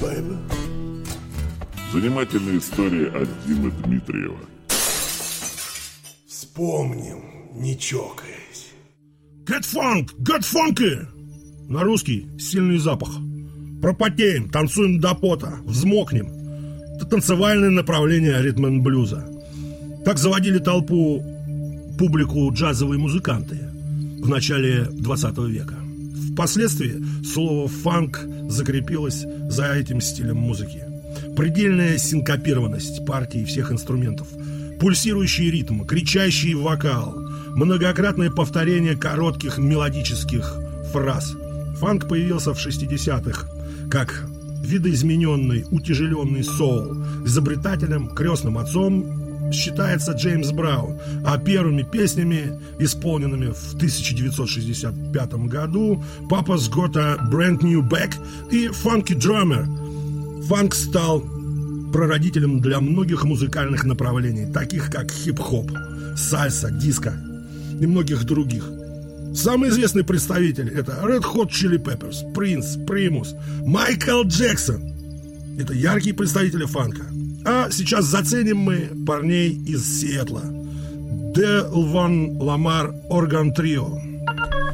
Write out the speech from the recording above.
Занимательная история от Димы Дмитриева. Вспомним, не чокаясь. Get funky. На русский сильный запах. Пропотеем, танцуем до пота, взмокнем. Это танцевальное направление ритм-н-блюза. Так заводили публику джазовые музыканты в начале 20 века. Впоследствии слово «фанк» закрепилось за этим стилем музыки. Предельная синкопированность партий всех инструментов, пульсирующий ритм, кричащий вокал, многократное повторение коротких мелодических фраз. Фанк появился в 60-х как видоизмененный, утяжеленный соул. Изобретателем, крестным отцом считается Джеймс Браун, а первыми песнями, исполненными в 1965 году, «Papa's Got a Brand New Bag» и «Funky Drummer». Фанк стал прародителем для многих музыкальных направлений, таких как хип-хоп, сальса, диско и многих других. Самый известный представитель — это Red Hot Chili Peppers, Prince, Primus, Майкл Джексон. Это яркие представители фанка. А сейчас заценим мы парней из Сиэтла. Delvon Lamar Organ Trio.